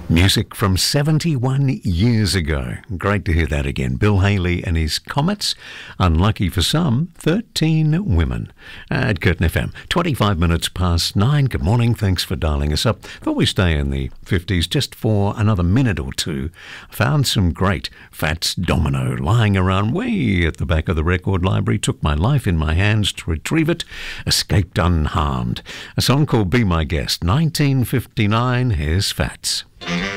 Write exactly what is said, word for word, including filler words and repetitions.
Music from seventy-one years ago. Great to hear that again. Bill Haley and his Comets. Unlucky for some, thirteen women. At Curtin F M. twenty-five minutes past nine. Good morning. Thanks for dialing us up. Thought we stay in the fifties just for another minute or two. Found some great Fats Domino lying around way at the back of the record library. Took my life in my hands to retrieve it. Escaped unharmed. A song called Be My Guest. nineteen fifty-nine. Here's Fats.